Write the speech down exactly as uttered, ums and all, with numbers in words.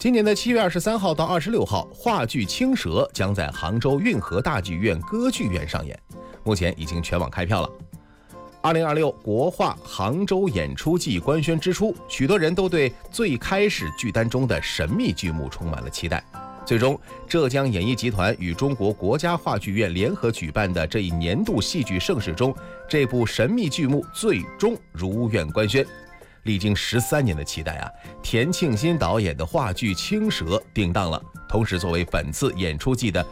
今年的七月二十三号到二十六号，话剧《青蛇》将在杭州运河大剧院歌剧院上演，目前已经全网开票了。二零二六国画杭州演出季官宣之初，许多人都对最开始剧单中的神秘剧目充满了期待。最终，浙江演艺集团与中国国家话剧院联合举办的这一年度戏剧盛事中，这部神秘剧目最终如愿官宣。历经十三年的期待啊，田沁鑫导演的话剧《青蛇》定档了，同时作为本次演出季的